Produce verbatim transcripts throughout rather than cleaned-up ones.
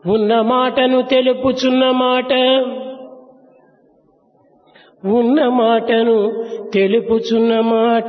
ఉన్న మాటను తెలుపుచున్న మాట ఉన్న మాటను తెలుపుచున్న మాట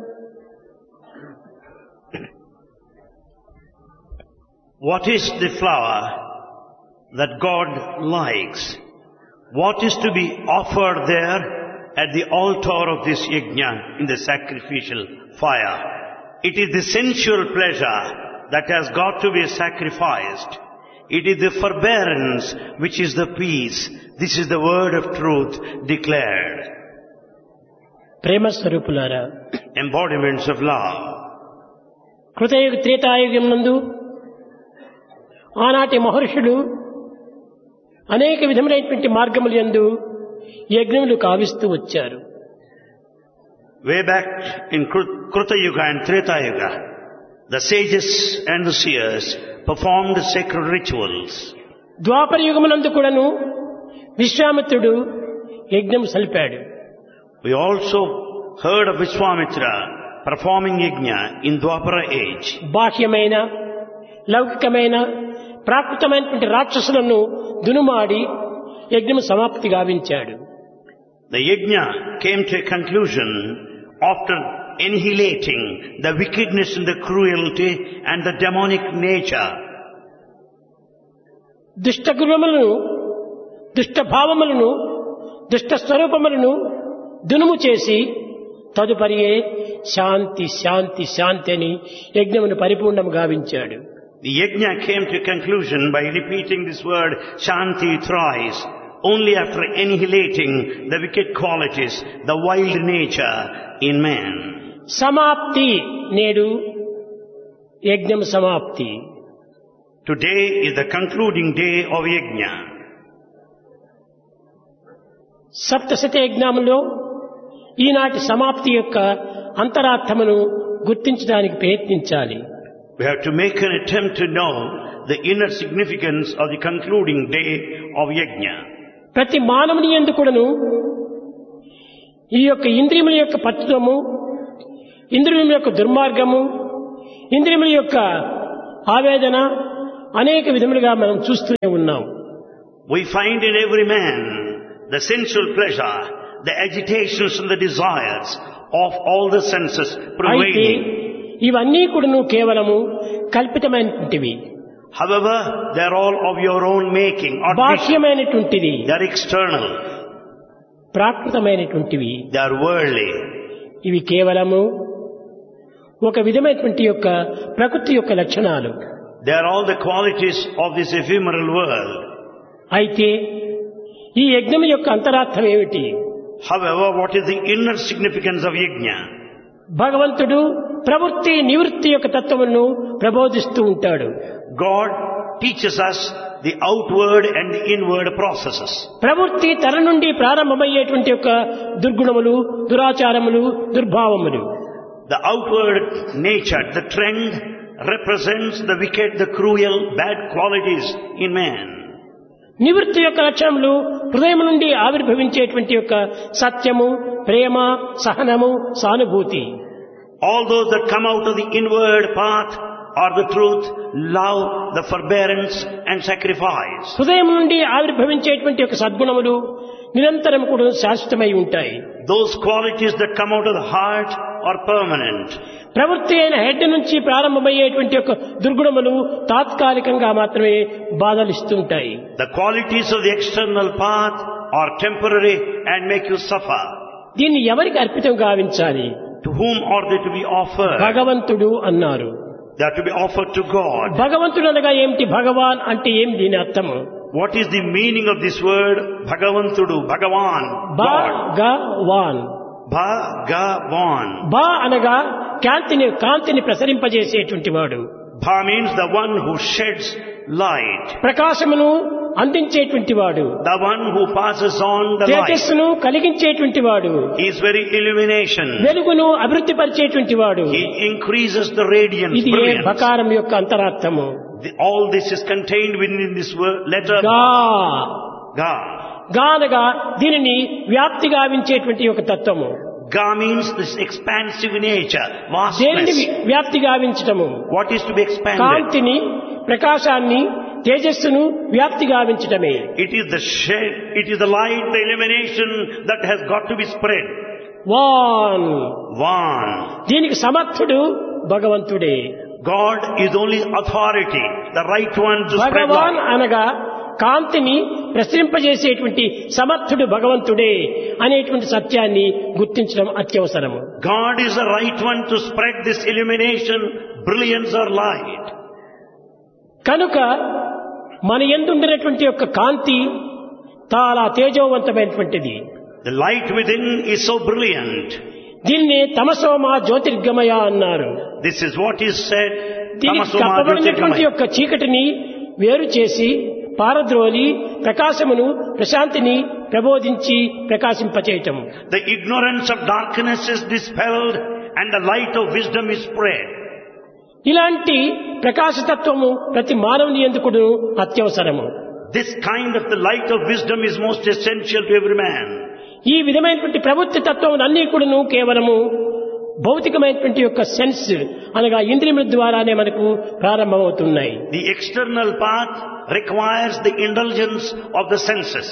What is the flower that God likes? What is to be offered there at the altar of this yajna in the sacrificial fire? It is the sensual pleasure that has got to be sacrificed. It is the forbearance which is the peace. This is the word of truth declared. ప్రేమ స్వరూపులారా, Embodiments of love. కృతయుగ Treta Yuga నందు ఆనాటి మహర్షులు అనేక విధములైనటువంటి మార్గములు యందు యజ్ఞములు కావిస్తూ వచ్చారు. Way back in Kruta Yuga and Treta Yuga, the sages and the seers performed sacred rituals. ద్వాపర యుగమునందు కూడాను విశ్వామిత్రుడు యజ్ఞం సలిపాడు. We also heard of Vishwamitra performing yajna in Dwapara age. బాహ్యమైన లౌకికమైన ప్రాకృతమైనటువంటి రాక్షసులను దునుమాడి యజ్ఞం సమాప్తి గావించాడు. The yajna came to a conclusion after annihilating the wickedness and the cruelty and the demonic nature. దుష్ట గుణములను, దుష్ట భావములను, దుష్ట స్వరూపములను దునుము చేసి తదుపరియే శాంతి శాంతి శాంతి అని యజ్ఞమును పరిపూర్ణము గావించాడు. The yajna came to a conclusion by repeating this word Shanti thrice, only after annihilating the wicked qualities, the wild nature in man. సమాప్తి నేడు యజ్ఞం సమాప్తి. Today is the concluding day of yajna. సప్తశత యజ్ఞములో ఈనాటి సమాప్తి యొక్క అంతరార్థమును గుర్తించడానికి ప్రయత్నించాలి. We have to make an attempt to know the inner significance of the concluding day of yajna. ప్రతి మానవుని యందు కూడాను ఈ యొక్క ఇంద్రియముల యొక్క పట్టుదము, ఇంద్రియముల యొక్క దుర్మార్గము, ఇంద్రియముల యొక్క ఆవేదన అనేక విధములుగా మనం చూస్తూనే ఉన్నాం. We find in every man the sensual pleasure, the agitations and the desires of all the senses prevailing. ఇవన్నీ కూడాను కేవలము కల్పితమైనటువంటివి. However, they are all of your own making. బాహ్యమైనటువంటివి. They are external. ప్రాకృతమైనటువంటివి. They are worldly. ఇవి కేవలము ఒక విధమైనటువంటి యొక్క ప్రకృతి యొక్క లక్షణాలు. They are all the qualities of this ephemeral world. అయితే ఈ యజ్ఞం యొక్క అంతరార్థం ఏమిటి? However, what is the inner significance of yajna? భగవంతుడు ప్రవృత్తి నివృత్తి యొక్క తత్వమును ప్రబోధిస్తూ ఉంటాడు. God teaches us the outward and the inward processes. ప్రవృత్తి తన నుండి ప్రారంభమయ్యేటువంటి యొక్క దుర్గుణములు, దురాచారములు, దుర్భావములు. The outward nature, the trend represents the wicked, the cruel, bad qualities in man. నివృత్తి యొక్క లక్షణములు హృదయం నుండి ఆవిర్భవించేటువంటి యొక్క సత్యము, ప్రేమ, సహనము, సానుభూతి. All those that come out of the inward path are the truth, love, the forbearance and sacrifice. హృదయం నుండి ఆవిర్భవించేటువంటి యొక్క సద్గుణములు నిరంతరం కూడా శాశ్వతమై ఉంటాయి. Those qualities that come out of the heart are permanent. ప్రవృత్తి అయిన హెడ్ నుంచి ప్రారంభమయ్యేటువంటి యొక్క దుర్గుణములు తాత్కాలికంగా మాత్రమే బాధలిస్తుంటాయి. The qualities of the external path are temporary and make you suffer. దీన్ని ఎవరికి అర్పితం గావించాలి? To whom are they to be offered? భగవంతుడు అన్నారు. They are to be offered to God. భగవంతుడు అనగా ఏమిటి? భగవాన్ అంటే ఏం దీని అర్థము? What is the meaning of this word Bhagavantudu, Bhagavan, God? Bhagavan. Bhagavan. బా అనగా కాంతిని కాంతిని ప్రసరింపజేసేటువంటి వాడు. Bha means the one who sheds light. ప్రకాశమును అందించేటువంటి వాడు. The one who passes on the light. తేజస్సును కలిగించేటువంటి వాడు. He is very illumination. వెలుగును అభివృద్ధి పరిచేటువంటి వాడు. He increases the radiance, ఇది ఏ brilliance. భకారం యొక్క అంతరార్థము. The, all this is contained within this word, letter గా. Ga. గా అనగా దీనిని వ్యాప్తి గావించేటువంటి ఒక తత్వము. Ga means this expansive nature, దేనిని vastness. వ్యాప్తి గావించటము? What is to be expanded? కాంతిని, ప్రకాశాన్ని, తేజస్సును వ్యాప్తి గావించటమే. It is the shade, it is the light, the illumination that has got to be spread. Van One. దీనికి సమర్థుడు భగవంతుడే. God is the only authority, the right one to spread Bhagavan light. అనగా కాంతిని ప్రసరింపజేసేటువంటి సమర్థుడు భగవంతుడే అనేటువంటి సత్యాన్ని గుర్తించడం అత్యవసరము. God is the right one to spread this illumination, brilliance or light. కనుక మన యందుండినటువంటి యొక్క కాంతి చాలా తేజోవంతమైనటువంటిది. The light within is so brilliant. దీన్ని తమసోమ జ్యోతిర్గమయ అన్నారు. This is what is said. దీనికి Tamasoma కప్పబడినటువంటి Jyotirgamaya. యొక్క చీకటిని వేరు చేసి పారద్రోలి ప్రకాశమును ప్రశాంతిని ప్రబోధించి ప్రకాశింపచేయటం. The ignorance of darkness is dispelled and the light of wisdom is spread. ఇలాంటి ప్రకాశతత్వము ప్రతి మానవుని యందుకును అత్యవసరము. This kind of the light of wisdom is most essential to every man. ఈ విధమైనటువంటి ప్రవృత్తి తత్వం అన్ని కూడాను కేవలము భౌతికమైనటువంటి యొక్క సెన్స్ అనగా ఇంద్రియముల ద్వారానే మనకు ప్రారంభమవుతున్నాయి. The external path requires the indulgence of the senses.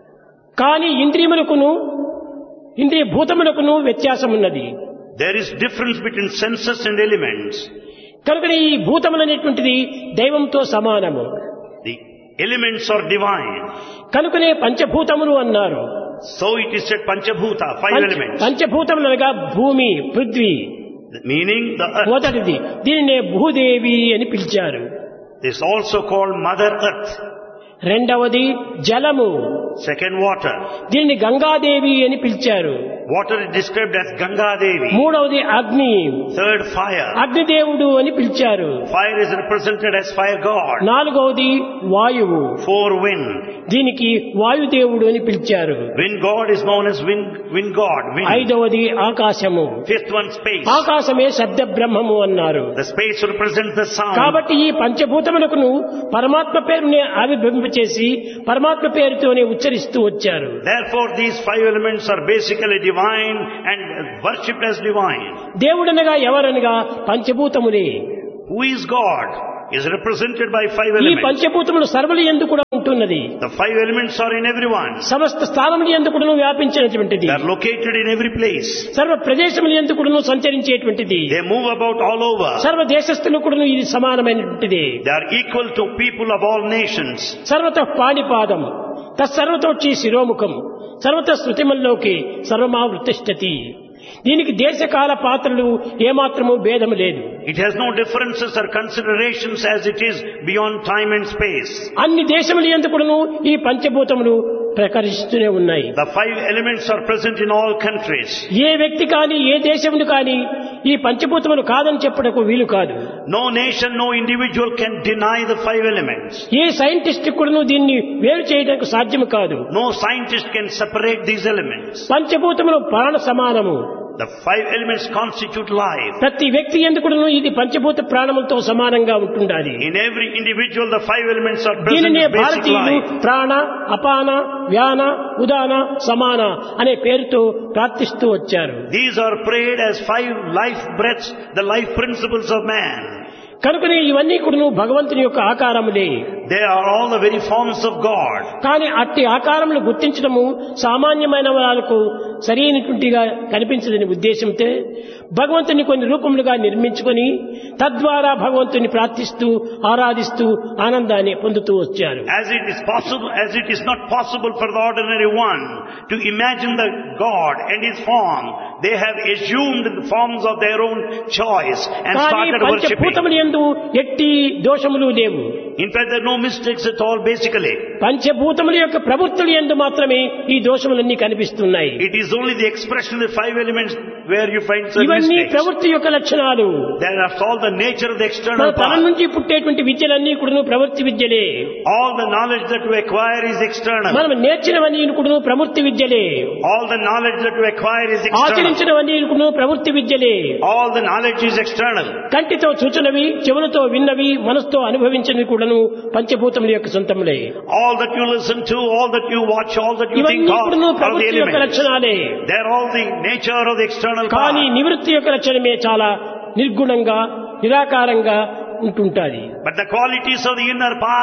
కానీ ఇంద్రియములకును ఇంద్రియ భూతములకును వ్యత్యాసం ఉన్నది. There is difference between senses and elements. కనుక ఈ భూతములనేటువంటిది దైవంతో సమానము. The elements are divine. కనుకనే పంచభూతములు అన్నారు. So it is said Panchabhuta, five పంచ- elements. పంచభూతములు అనగా భూమి, పృథ్వీ Meaning the earth. మొదటిది. దీనినే భూదేవి అని పిలిచారు. This is also called Mother Earth. రెండవది జలము, Second, water. దీనిని గంగాదేవి అని పిలిచారు. Water is described as Ganga Devi. మూడవది అగ్ని, Third, fire. అగ్నిదేవుడు అని పిలిచారు. Fire is represented as fire god. నాలుగవది వాయువు, Four, wind. దీనికి వాయుదేవుడు అని పిలిచారు. Wind god is known as wind, wind god. Wind. ఐదవది ఆకాశము, Fifth one, space. ఆకాశమే శబ్ద బ్రహ్మము అన్నారు. The space represents the sound. కాబట్టి ఈ పంచభూతములకును పరమాత్మ పేరునే ఆవిర్భవింపచేసి పరమాత్మ పేరుతోనే ఉచ్చరిస్తూ వచ్చారు. Therefore, these five elements are basically divine and worshipped as divine. దేవుడనగా ఎవరనగా పంచభూతములే. Who is God? Is represented by five ఈ elements. పంచభూతములు సర్వుల యందు కూడా ఉంటున్నది. The five elements are in everyone. సమస్త స్థానముల యందు కూడాను వ్యాపించినటువంటిది. They are located in every place. సర్వ ప్రదేశముల యందు కూడాను సంచరించేటువంటిది. They move about all over. సర్వ దేశస్థులు కూడాను ఇది సమానమైనటువంటిది. They are equal to people of all nations. సర్వతః పాణిపాదం తత్సర్వతోచ్చి శిరోముఖం సర్వత శృతిమల్లోకి సర్వమావృతిష్టతి. దీనికి దేశకాల పాత్రలు ఏమాత్రము భేదము లేదు. It has no differences or considerations as it is beyond time and space. అన్ని దేశముల యందు కూడాను ఈ పంచభూతములు ప్రకరిస్తూనే ఉన్నాయి. The five elements are present in all countries. ఏ వ్యక్తి కానీ ఏ దేశమును కానీ ఈ పంచభూతములు కాదని చెప్పుటకు వీలు కాదు. No nation, no individual can deny the five elements. A scientist కూడాను దీన్ని వేరు చేయడానికి సాధ్యము కాదు. No scientist can separate these elements. పంచభూతములు ప్రాణ సమానము. The five elements constitute life. ప్రతి వ్యక్తి ఎందుకును ఇది పంచభూత ప్రాణములతో సమానంగా ఉంటుండాలి. In every individual, the five elements are present దీనినే in basic భారతీయులు life. ప్రాణ, అపాన, వ్యాన, ఉదాన, సమాన అనే పేరుతో ప్రార్థిస్తూ వచ్చారు. These are prayed as five life breaths, the life principles of man. కనుకనే ఇవన్నీ కూడా భగవంతుని యొక్క ఆకారములే. They are all the very forms of God. కానీ అట్టి ఆకారములు గుర్తించడము సామాన్యమైన వాళ్ళకు సరైనటువంటిగా కనిపించదని ఉద్దేశంతో భగవంతుని కొన్ని రూపములుగా నిర్మించుకొని తద్వారా భగవంతుని ప్రార్థిస్తూ ఆరాధిస్తూ ఆనందాన్ని పొందుతూ వచ్చారు. As it is possible, as it is not possible for the ordinary one to imagine the God and His form, they have assumed the forms of their own choice and కానీ started worshipping. పంచభూతములు యందు ఎట్టి దోషములు లేవు. In fact, there are no mistakes at all basically. పంచభూతముల యొక్క ప్రవృత్తులు యందు మాత్రమే ఈ దోషములన్నీ కనిపిస్తున్నాయి. It is only the expression of the five elements where you find certain ఇవన్నీ mistakes. ప్రవృత్తి యొక్క లక్షణాలు. There are all the nature of the మన external తన part. నుంచి పుట్టేటువంటి విద్యలన్నీ కూడా ప్రవృత్తి విద్యలే. All the knowledge that we acquire is external. మనం నేర్చినవన్నీ కూడా ప్రవృత్తి విద్యలే. All the knowledge that we acquire is external. ఆచరించినవన్నీ కూడా ప్రవృత్తి విద్యలే. All the knowledge is external. కంటితో చూచినవి, చెవులతో విన్నవి, మనసుతో అనుభవించినవి కూడాను పంచభూతముల యొక్క సొంతములే. All that you listen to, all that you watch, all that you think ఇవన్నీ of కూడాను are the ప్రవృత్తి యొక్క elements. లక్షణాలే. They are all the nature of the external కానీ part. నివృత్తి యొక్క లక్షణమే చాలా నిర్గుణంగా నిరాకారంగా ఉంటుంటాది. But the qualities of the inner path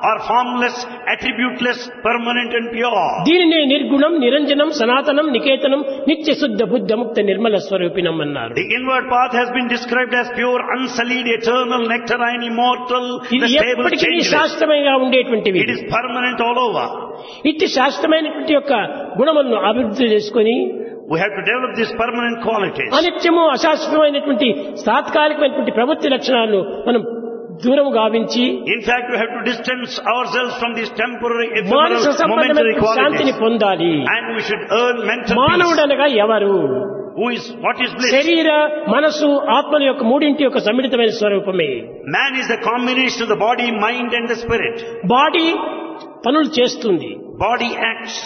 are formless, attributeless, permanent and pure. దీనినే నిర్గుణం, నిరంజనం, సనాతనం, నికేతనం, నిత్య శుద్ధ బుద్ధ ముక్త నిర్మల స్వరూపిణం అన్నారు. The inward path has been described as pure, unsullied, eternal, nectarine, immortal, the ఇది stable, ఎప్పటికీ changeless. శాశ్వతంగా ఉండేటువంటివి. It is permanent all over. ఇట్టి శాశ్వతమైనటువంటి యొక్క గుణములను అభివృద్ధి చేసుకొని We have to develop these permanent qualities. అనిత్యము అశాశ్వతమైనటువంటి తాత్కాలికమైనటువంటి ప్రవృత్తి లక్షణాలను మనం దూరం గావించి In fact, we have to distance ourselves from these temporary, Manasa ephemeral, momentary సంబంధమైన శాంతిని qualities. పొందాలి. And we should earn mental మానవుడు peace. అనగా ఎవరు? Who is, what is bliss? శరీర మనసు ఆత్మల యొక్క మూడింటి యొక్క సమ్మిళితమైన స్వరూపమే. Man is the combination of the body, mind and the spirit. Body పనులు చేస్తుంది, Body acts.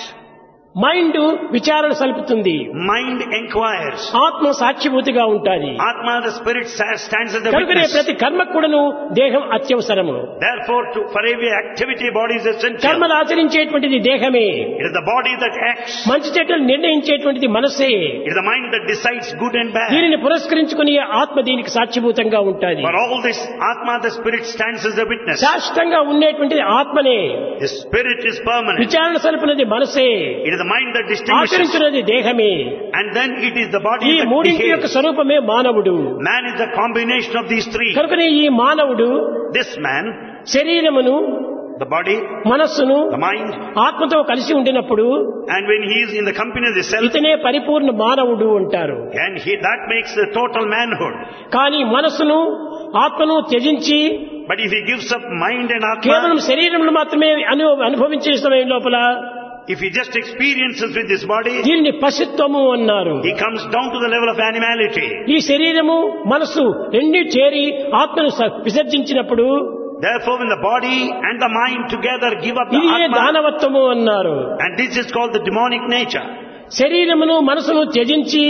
మైండ్ విచారణ సలుపుతుంది, Mind inquires. ఆత్మ సాక్షిభూతిగా ఉంటుంది. Atma, the spirit, sa- stands as a కనుకనే witness. ప్రతి కర్మ కూడాను దేహం అత్యవసరము. Therefore, to, for every activity, body is essential. కర్మలు ఆచరించేటువంటిది దేహమే, It is the body that acts. మంచి చెడ్డలు నిర్ణయించేటువంటిది మనసే. It is the mind that decides good and bad. దీనిని పురస్కరించుకుని ఆత్మ దీనికి సాక్షిభూతంగా ఉంటుంది. For all this, Atma, the spirit, stands as a witness. శాశ్వతంగా ఉండేటువంటిది ఆత్మనే. The spirit is permanent. విచారణ సలుపునది మనసే, It is the mind that distinguishes. ఆచరించున్నది దేహమే. And then it is the body ఈ that మూడింటి యొక్క behaves. స్వరూపమే మానవుడు. Man is the combination of these three. కనుకనే ఈ మానవుడు This man, శరీరమును, the body, మనస్సును the mind, ఆత్మతో కలిసి ఉండినప్పుడు and when he is in the company of the self, ఇతనే పరిపూర్ణ మానవుడు అంటారు. and he, that makes the total manhood. కానీ మనస్సును ఆత్మను త్యజించి But if he gives up mind and కేవలం Atma, శరీరమును మాత్రమే అను అనుభవించే సమయం లోపల if he just experiences with this body, దీనిని పశుత్వము అన్నారు. he comes down to the level of animality. ఈ శరీరము మనస్సు రెండు చేరి ఆత్మను స- విసర్జించినప్పుడు Therefore, when the body and the mind together give up the ఇదే Atma, దానవత్వము అన్నారు. and this is called the demonic nature. శరీరమును మనసును త్యజించి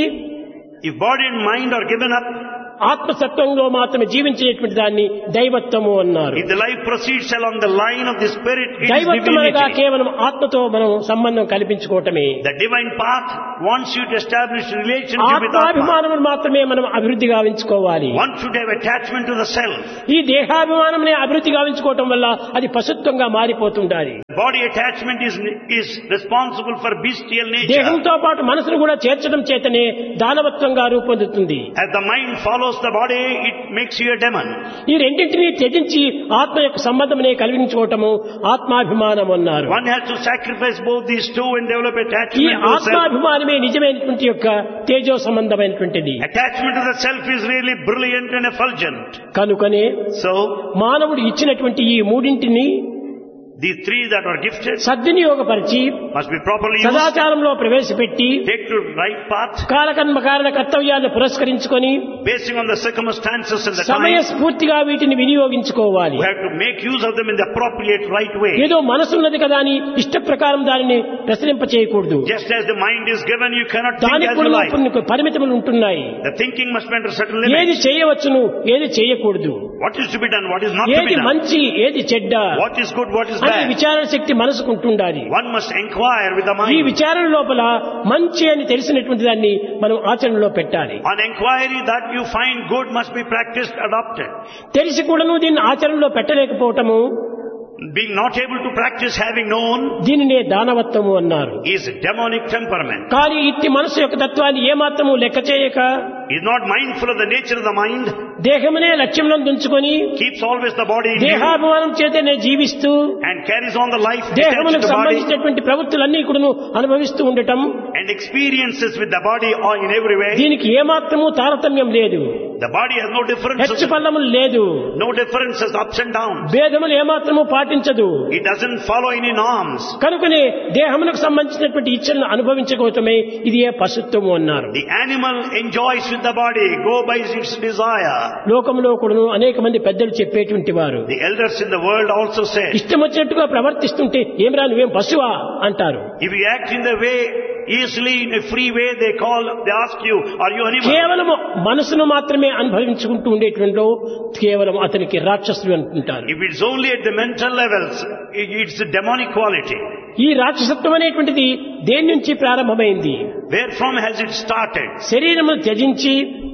If body and mind are given up, ఆత్మసత్వంలో మాత్రమే జీవించేటువంటి దాన్ని దైవత్వము అన్నారు. if the life proceeds along the line of the spirit, it is దైవత్వం అనగా divinity. కేవలం ఆత్మతో మనం సంబంధం కల్పించుకోవటమే. The divine path wants you to establish relationship with Atma. ఆత్మాభిమానమును మాత్రమే మనం అభివృద్ధి గావించుకోవాలి. One should have attachment to the self. ఈ దేహాభిమానమునే అభివృద్ధి గావించుకోవటం వల్ల అది పశుత్వంగా మారిపోతుండాలి. Body attachment is, is responsible for bestial nature. దేహంతో పాటు మనసును కూడా చేర్చడం చేతనే దానవత్వంగా రూపొందుతుంది. As the mind follows the body, it makes you a demon. ఈ రెండింటినీ త్యజించి ఆత్మ యొక్క సంబంధమునే కలిగించుకోవటము ఆత్మాభిమానం అన్నారు. One has to sacrifice both these two and develop ఈ attachment to the self. ఆత్మాభిమానమే నిజమైనటువంటి యొక్క తేజో సంబంధమైనటువంటిది. Attachment to the self is really brilliant and effulgent. కనుకనే So, మానవుడు ఇచ్చినటువంటి ఈ మూడింటిని the three that are gifted సద్వినియోగపరిచి must be properly used. సదాచారంలో ప్రవేశపెట్టి Take to right path, కాలకర్మ కారణ కర్తవ్యాలను పురస్కరించుకొని basing on the circumstances and the సమయ time. స్ఫూర్తిగా వీటిని వినియోగించుకోవాలి. We have to make use of them in the appropriate right way. ఏదో మనసున్నది కదా అని ఇష్ట ప్రకారం దానిని ప్రసరింప చేయకూడదు. Just as the mind is given, you cannot think దానికి as you కూడా like. కొన్ని పరిమితములు ఉంటున్నాయి. The thinking must be under certain ఏది limits. చేయవచ్చును, ఏది చేయకూడదు, What is to be done, what is not to be ఏది done. మంచి, ఏది చెడ్డ What is good, what is అనే bad. విచారణ శక్తి మనసుకు ఉంటుండాలి. One must inquire with the ఈ mind. విచారణ లోపల మంచి అని తెలిసినటువంటి దాన్ని మనం ఆచరణలో పెట్టాలి. On inquiry, that you find good must be practiced, adopted. తెలిసి కూడాను దీన్ని ఆచరణలో పెట్టలేకపోవటము Being not able to practice having known దీనినే దానవత్వము అన్నారు. is demonic temperament. కానీ ఇట్టి మనసు యొక్క తత్వాన్ని ఏమాత్రము లెక్క చేయక Is not mindful of the nature of the mind, దేహమునే లక్ష్యంలో ఉంచుకొని keeps always the body in view, దేహాభిమానం చేతనే జీవిస్తూ and carries on the life attached to దేహమునకు the body, సంబంధించినటువంటి ప్రవృత్తులన్నీ కూడా అనుభవిస్తూ ఉండటం, and experiences with the body or in every way. దీనికి ఏమాత్రము తారతమ్యం లేదు, The body has no differences, హెచ్చు పల్లములు లేదు, no differences, ups and downs. భేదములు ఏమాత్రము పాటించదు. It doesn't follow any norms. కనుకనే దేహమునకు సంబంధించినటువంటి ఇచ్చలను అనుభవించుకోవటమే ఇది ఏ పశుత్వము అన్నారు. The animal enjoys with the body, go by its desire. లోకంలో కూడాను అనేక మంది పెద్దలు చెప్పేటువంటి వారు The elders in the world also say, ఇష్టం వచ్చినట్టుగా ప్రవర్తిస్తుంటే ఏమిరా నువ్వేం పశువా అంటారు. if you act in the way, easily in a free way, they call, they ask you, are you animal? కేవలం మనసును మాత్రమే అనుభవించుకుంటూ ఉండేటువంటి కేవలం అతనికి రాక్షసుడు అనుకుంటారు. If it's only at the mental levels, it- it's a demonic quality. ఈ రాక్షసత్వం అనేటువంటిది దేని నుంచి ప్రారంభమైంది? Where from has it started? శరీరమును త్యజించి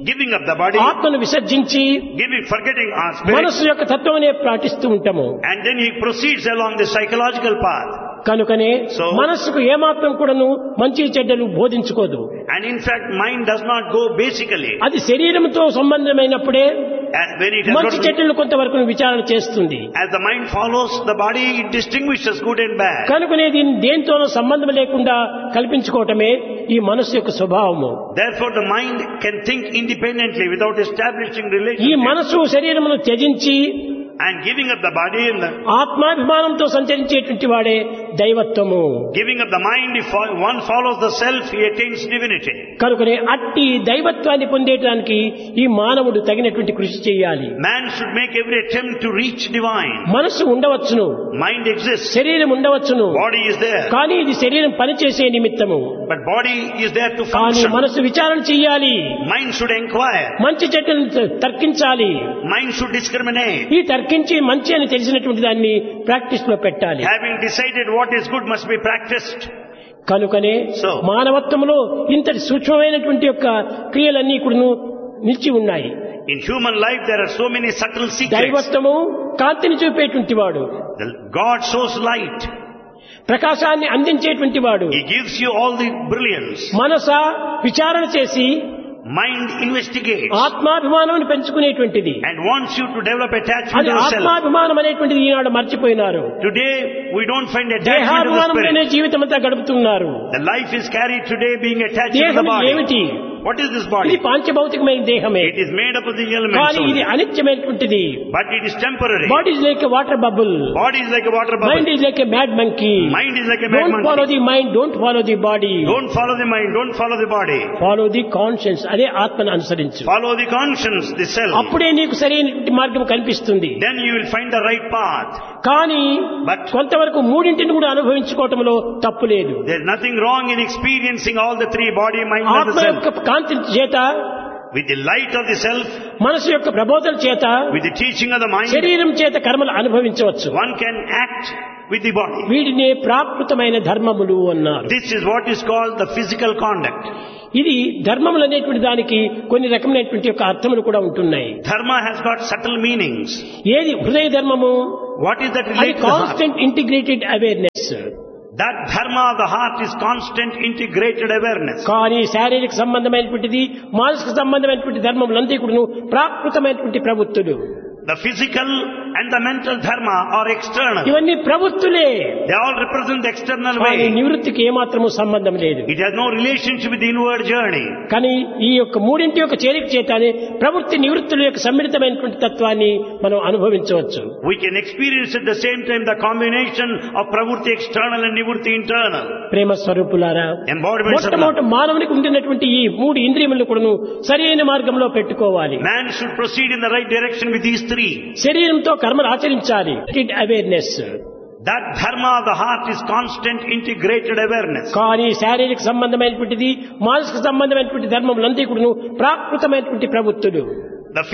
giving up the body, ఆత్మను విసర్జించి giving, forgetting our spirit, మనస్సు యొక్క తత్వమునే పాటిస్తూ ఉంటాము. and then he proceeds along the psychological path. కనుకనే So- మనస్సుకు ఏమాత్రం కూడాను మంచి చెడ్డలు బోధించుకోదు. And in fact, mind does not go basically. అది శరీరంతో సంబంధమైనప్పుడే And when it has మంచి got, చెడ్డలు కొంతవరకు విచారణ చేస్తుంది. as the mind follows the body, it distinguishes good and bad. కనుకనే దీన్ని దేంతోనూ సంబంధం లేకుండా కల్పించుకోవటమే ఈ మనస్సు యొక్క స్వభావము. Therefore, the mind can think independently without establishing ఈ relationship. మనస్సు శరీరమును త్యజించి And giving up the body and the, ఆత్మాభిమానంతో సంచరించేటువంటి వాడే దైవత్వము. giving up the mind, if one follows the self, he attains divinity. కనుకనే అట్టి దైవత్వాన్ని పొందేటానికి ఈ మానవుడు తగినటువంటి కృషి చేయాలి. Man should make every attempt to reach divine. మనస్సు ఉండవచ్చును, Mind exists, శరీరం ఉండవచ్చును, body is there, కానీ ఇది శరీరం పనిచేసే నిమిత్తము. but body is there to కానీ function. మనస్సు విచారణ చెయ్యాలి, Mind should inquire, మంచి చెడ్డలను తర్కించాలి. mind should discriminate. ఈ తర్కించి మంచి అని తెలిసినటువంటి దాన్ని ప్రాక్టీస్ లో పెట్టాలి. Having decided what is good must be practiced. కనుకనే So- మానవత్వంలో ఇంతటి సూక్ష్మమైనటువంటి యొక్క క్రియలన్నీ కూడా నిలిచి ఉన్నాయి. In human life there are so many subtle secrets. దైవత్వము కాంతిని చూపేటువంటి వాడు, The God shows light. ప్రకాశాన్ని అందించేటువంటి వాడు. He gives you all the brilliance. మనస విచారణ చేసి Mind investigates ఆత్మాభిమానాన్ని పెంచుకునేటువంటిది. and wants you to develop attachment అది to yourself. ఆత్మాభిమానం అనేటువంటిది ఈనాడు మర్చిపోయినారు. Today we don't find attachment to the దేహాభిమానంలోనే spirit. జీవితం అంతా గడుపుతున్నారు. The life is carried today being attached to the దేహం body. ఏమిటి? What is this ఇది body? పాంచభౌతికమైన దేహమే, It is made up of the elements కానీ ఇది only. అనిత్యమైనటువంటిది. But it is temporary. Body is like water bubble, Body is like a water mind bubble. Is like a mad monkey. Mind is like a mad don't follow monkey. The mind, don't follow the body, Don't follow the mind, don't follow the body. Follow the conscience. అదే ఆత్మను అనుసరించు. Follow the conscience, the self. అప్పుడే నీకు సరైన మార్గం కనిపిస్తుంది. Then you will find the right path. కానీ But- కొంతవరకు మూడింటిని కూడా అనుభవించుకోవటంలో తప్పు లేదు. There is nothing wrong in experiencing all the three, body, mind and the ఆత్మ యొక్క self. కాంతి చేత, With the light of the self, మనసు యొక్క ప్రబోధన చేత, with the teaching of the mind, శరీరం చేత కర్మలు అనుభవించవచ్చు. one can act with the body. వీటినే ప్రాకృతమైన ధర్మములు అన్నారు. This is what is called the physical conduct. ఇది ధర్మములు అనేటువంటి దానికి కొన్ని రకమైనటువంటి యొక్క అర్థములు కూడా ఉంటున్నాయి. Dharma has got subtle meanings. ఏది హృదయ ధర్మము? What is that అది related to the heart? Constant integrated awareness. That dharma of the heart is constant integrated awareness. కానీ శారీరక సంబంధమైనటువంటిది, మానసిక సంబంధమైనటువంటి ధర్మములంతా కూడా ప్రాకృతమైనటువంటి ప్రవృత్తులు. The physical and the mental dharma are external. ఇవన్నీ ప్రవృత్తులే, They all represent the external కానీ way. నివృత్తికి ఏమాత్రము సంబంధం లేదు. It has no relationship with the inward journey. కానీ ఈ యొక్క మూడింటి యొక్క చేరిక చేతనే ప్రవృత్తి నివృత్తుల యొక్క సమ్మిళితమైనటువంటి తత్వాన్ని మనం అనుభవించవచ్చు. We can experience at the same time the combination of pravurti external and nivurti internal. ప్రేమ స్వరూపులారా, Embodiments of love. మొట్టమొదటి మానవునికి ఉండినటువంటి ఈ మూడు ఇంద్రియములను కూడాను సరైన మార్గంలో పెట్టుకోవాలి. Man should proceed in the right direction with these three. శరీరంతో కర్మలు ఆచరించాలి. Awareness. That dharma of the heart is constant integrated awareness. కానీ శారీరక సంబంధమైనటువంటిది, మానసిక సంబంధమైనటువంటి ధర్మములంతా కూడాను ప్రాకృతమైనటువంటి ప్రవృత్తులు.